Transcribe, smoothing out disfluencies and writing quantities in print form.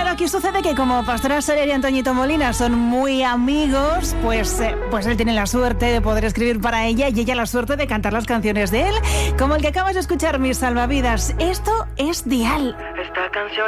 Claro, aquí sucede que como Pastora Soler y Antoñito Molina son muy amigos, pues él tiene la suerte de poder escribir para ella y ella la suerte de cantar las canciones de él, como el que acabas de escuchar, Mis Salvavidas. Esto es Dial. Esta canción